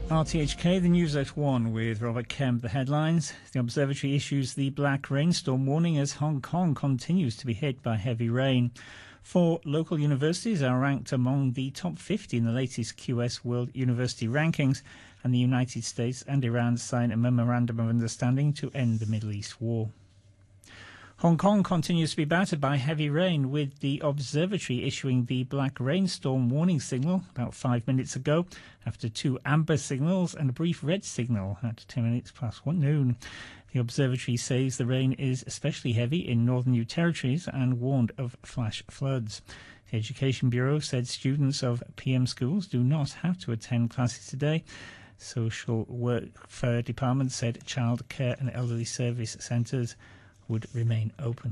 RTHK, the news at 1 with Robert Kemp. The headlines. The observatory issues the black rainstorm warning as Hong Kong continues to be hit by heavy rain. 4 local universities are ranked among the top 50 in the latest QS World University Rankings, and the United States and Iran sign a memorandum of understanding to end the Middle East war. Hong Kong continues to be battered by heavy rain, with the observatory issuing the black rainstorm warning signal about 5 minutes ago, after 2 amber signals and a brief red signal at 10 minutes past noon. The observatory says the rain is especially heavy in northern New Territories and warned of flash floods. The Education Bureau said students of PM schools do not have to attend classes today. Social Welfare Department said child care and elderly service centres would remain open.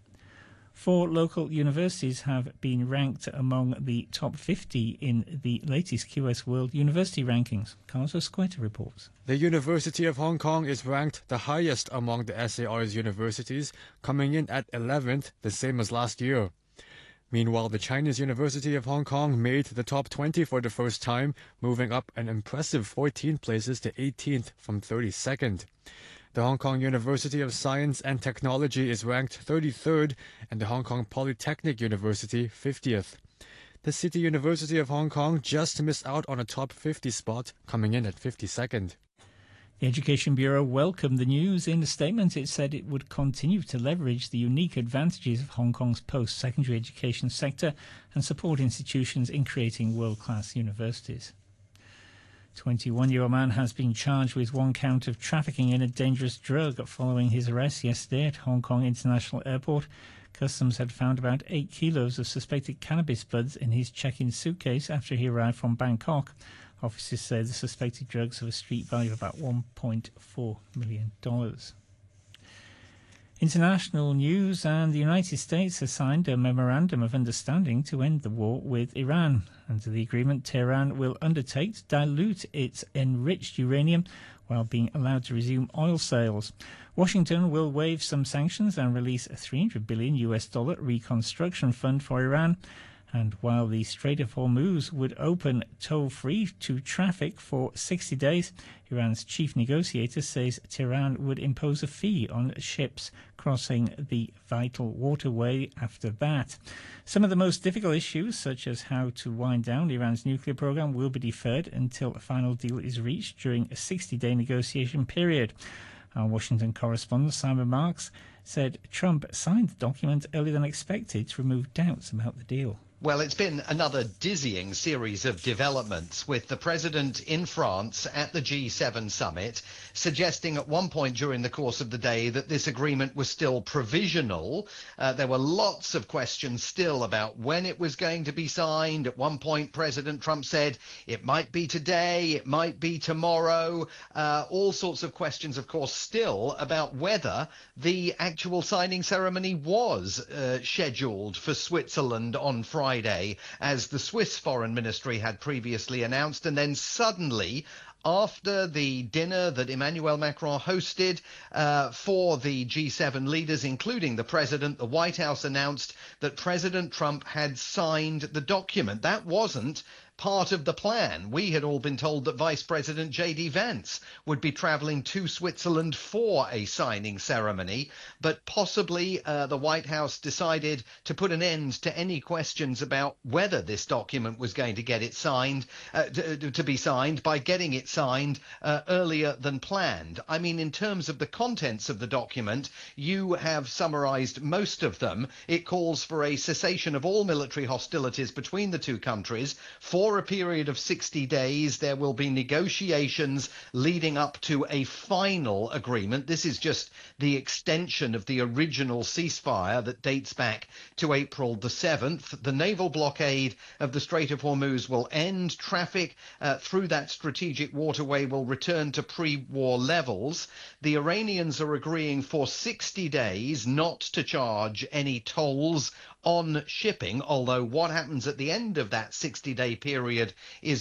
4 local universities have been ranked among the top 50 in the latest QS World University Rankings. Carlos Escueta reports. The University of Hong Kong is ranked the highest among the SAR's universities, coming in at 11th, the same as last year. Meanwhile, the Chinese University of Hong Kong made the top 20 for the first time, moving up an impressive 14 places to 18th from 32nd. The Hong Kong University of Science and Technology is ranked 33rd and the Hong Kong Polytechnic University 50th. The City University of Hong Kong just missed out on a top 50 spot, coming in at 52nd. The Education Bureau welcomed the news. In a statement, it said it would continue to leverage the unique advantages of Hong Kong's post-secondary education sector and support institutions in creating world-class universities. 21-year-old man has been charged with 1 count of trafficking in a dangerous drug following his arrest yesterday at Hong Kong International Airport. Customs had found about 8 kilos of suspected cannabis buds in his check-in suitcase after he arrived from Bangkok. Officers say the suspected drugs have a street value of about $1.4 million. International news, and the United States has signed a memorandum of understanding to end the war with Iran. Under the agreement, Tehran will undertake to dilute its enriched uranium while being allowed to resume oil sales. Washington will waive some sanctions and release a $300 billion reconstruction fund for Iran. And while the Strait of Hormuz would open toll-free to traffic for 60 days, Iran's chief negotiator says Tehran would impose a fee on ships crossing the vital waterway after that. Some of the most difficult issues, such as how to wind down Iran's nuclear program, will be deferred until a final deal is reached during a 60-day negotiation period. Our Washington correspondent Simon Marks said Trump signed the document earlier than expected to remove doubts about the deal. Well, it's been another dizzying series of developments, with the president in France at the G7 summit suggesting at one point during the course of the day that this agreement was still provisional. There were lots of questions still about when it was going to be signed. At one point, President Trump said it might be today, it might be tomorrow. All sorts of questions, of course, still about whether the actual signing ceremony was scheduled for Switzerland on Friday, as the Swiss Foreign Ministry had previously announced. And then suddenly, after the dinner that Emmanuel Macron hosted for the G7 leaders, including the president, the White House announced that President Trump had signed the document. That wasn't part of the plan. We had all been told that Vice President J.D. Vance would be travelling to Switzerland for a signing ceremony, but possibly the White House decided to put an end to any questions about whether this document was going to get it signed, to be signed, by getting it signed earlier than planned. I mean, in terms of the contents of the document, you have summarised most of them. It calls for a cessation of all military hostilities between the two countries for a period of 60 days. There will be negotiations leading up to a final agreement. This is just the extension of the original ceasefire that dates back to April the 7th. The naval blockade of the Strait of Hormuz will end. Traffic through that strategic waterway will return to pre-war levels. The Iranians are agreeing for 60 days not to charge any tolls on shipping, although what happens at the end of that 60-day period is